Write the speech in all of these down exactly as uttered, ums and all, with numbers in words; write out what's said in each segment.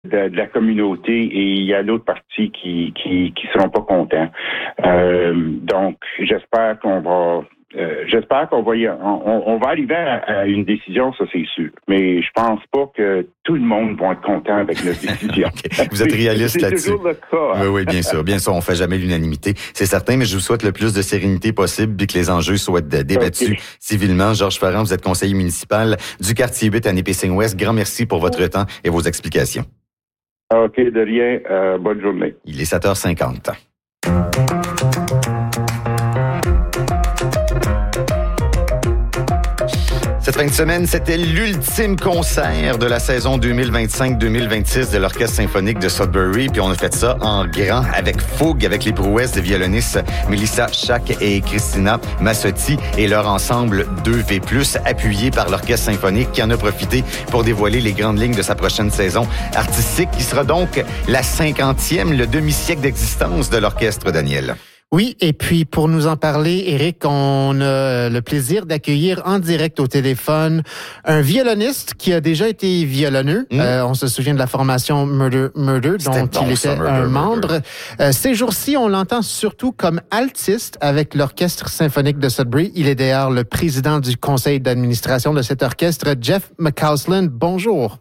de, de la communauté et il y a d'autres partis qui qui qui seront pas contents. Euh, donc, j'espère qu'on va euh, j'espère qu'on va y, on, on va arriver à, à une décision, ça c'est sûr. Mais je pense pas que tout le monde va être content avec notre décision. Okay. Vous êtes réaliste c'est là-dessus. toujours le cas. Oui, oui, bien sûr. Bien sûr, on fait jamais l'unanimité. C'est certain, mais je vous souhaite le plus de sérénité possible puis que les enjeux soient débattus okay. civilement. Georges Ferrand, vous êtes conseiller municipal du quartier huit à Nipissing-Ouest. Grand merci pour votre temps et vos explications. OK, de rien. Euh, bonne journée. Il est sept heures cinquante. Cette fin de semaine, c'était l'ultime concert de la saison deux mille vingt-cinq deux mille vingt-six de l'Orchestre symphonique de Sudbury. Puis on a fait ça en grand, avec fougue, avec les prouesses des violonistes Melissa Schack et Christina Massotti et leur ensemble deux V plus, appuyé par l'Orchestre symphonique qui en a profité pour dévoiler les grandes lignes de sa prochaine saison artistique, qui sera donc la cinquantième, le demi-siècle d'existence de l'Orchestre, Daniel. Oui, et puis pour nous en parler, Éric, on a le plaisir d'accueillir en direct au téléphone un violoniste qui a déjà été violonneux. Mmh. Euh, on se souvient de la formation Murder Murder, dont bon, il était ça, un membre. Euh, ces jours-ci, on l'entend surtout comme altiste avec l'Orchestre symphonique de Sudbury. Il est d'ailleurs le président du conseil d'administration de cet orchestre, Jeff McCausland. Bonjour.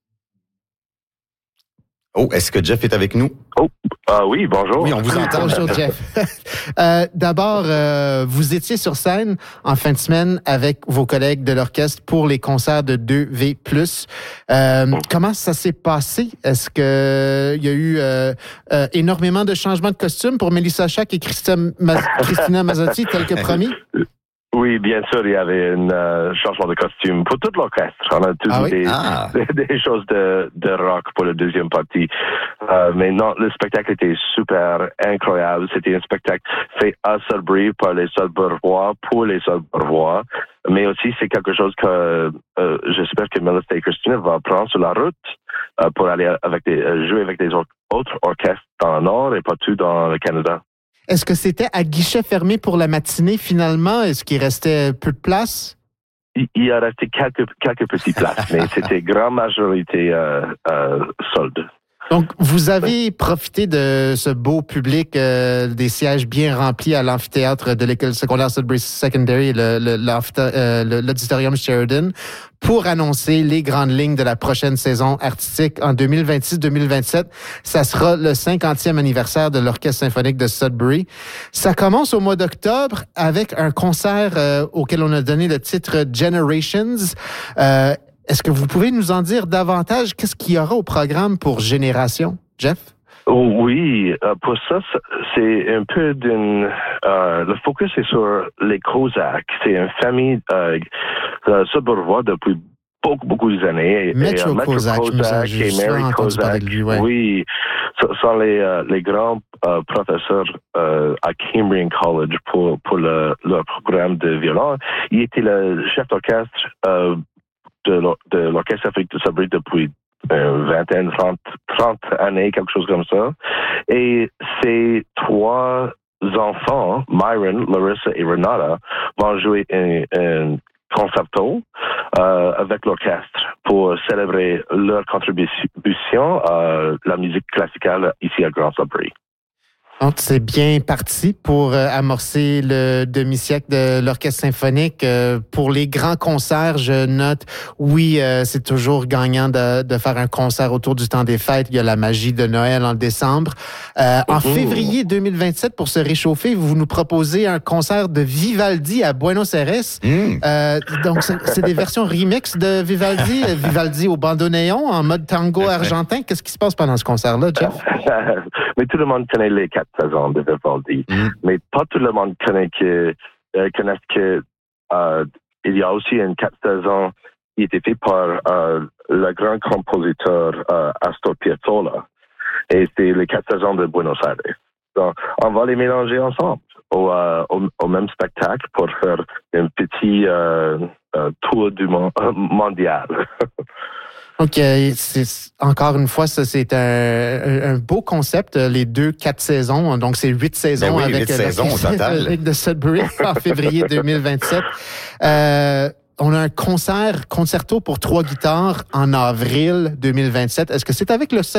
Oh, est-ce que Jeff est avec nous? Oh, euh, oui, bonjour. Oui, on vous entend. Bonjour, Jeff. euh, d'abord, euh, vous étiez sur scène en fin de semaine avec vos collègues de l'orchestre pour les concerts de deux V plus. Euh, oh. Comment ça s'est passé? Est-ce que il y a eu euh, euh, énormément de changements de costumes pour Melissa Schack et Christina, Ma- Christina Massotti, tel que promis? Oui, bien sûr, il y avait un euh, changement de costume pour tout l'orchestre. On a tous ah oui? des, ah. des, des choses de, de rock pour la deuxième partie. Euh, mais non, le spectacle était super incroyable. C'était un spectacle fait à Sudbury par les Sudburois pour les Sudburois. Mais aussi, c'est quelque chose que euh, j'espère que Melissa et Christina vont prendre sur la route euh, pour aller avec des, euh, jouer avec des autres orchestres dans le Nord et partout dans le Canada. Est-ce que c'était à guichet fermé pour la matinée finalement? Est-ce qu'il restait peu de place? Il, il a resté quelques, quelques petites places, mais c'était grande majorité euh, euh, solde. Donc, vous avez profité de ce beau public, euh, des sièges bien remplis à l'amphithéâtre de l'école secondaire Sudbury Secondary, le, le, euh, le, l'auditorium Sheridan, pour annoncer les grandes lignes de la prochaine saison artistique en deux mille vingt-six deux mille vingt-sept. Ça sera le cinquantième anniversaire de l'Orchestre symphonique de Sudbury. Ça commence au mois d'octobre avec un concert euh, auquel on a donné le titre Generations. Euh, Est-ce que vous pouvez nous en dire davantage? Qu'est-ce qu'il y aura au programme pour Génération, Jeff? Oh, oui, euh, pour ça, c'est un peu d'une... Euh, le focus est sur les Kozak. C'est une famille euh, euh, suburboise depuis beaucoup, beaucoup d'années. Metro Kozak, Kozak et Mary Kozak. Lui, ouais. Oui, ce sont les, euh, les grands euh, professeurs euh, à Cambrian College pour, pour le, leur programme de violon. Il était le chef d'orchestre euh, de, de l'Orchestre symphonique de Sudbury depuis une vingtaine, trente, trente années, quelque chose comme ça. Et ces trois enfants, Myron, Larissa et Renata, vont jouer un, un concerto euh, avec l'orchestre pour célébrer leur contribution à la musique classique ici à Grand Sudbury. Donc, c'est bien parti pour euh, amorcer le demi-siècle de l'Orchestre symphonique. Euh, pour les grands concerts, je note, oui, euh, c'est toujours gagnant de, de faire un concert autour du temps des fêtes. Il y a la magie de Noël en décembre. Euh, en mmh. février deux mille vingt-sept, pour se réchauffer, vous nous proposez un concert de Vivaldi à Buenos Aires. Mmh. Euh, donc, c'est, c'est des versions remix de Vivaldi. Vivaldi au bandoneon en mode tango argentin. Qu'est-ce qui se passe pendant ce concert-là, Jeff? Mais tout le monde connaît les quatre saisons de Vivaldi, mm. mais pas tout le monde connaît que euh, connaît que euh, il y a aussi une quatre saisons qui était fait par euh, le grand compositeur euh, Astor Piazzolla, et c'est les quatre saisons de Buenos Aires. Donc, on va les mélanger ensemble au, euh, au, au même spectacle pour faire un petit euh, euh, tour du monde mondial. Donc, c'est, encore une fois, ça, c'est un, un beau concept, les deux, quatre saisons. Donc, c'est huit saisons ben oui, avec huit saisons au total de Sudbury en février deux mille vingt-sept. Euh, on a un concert, concerto pour trois guitares en avril deux mille vingt-sept. Est-ce que c'est avec le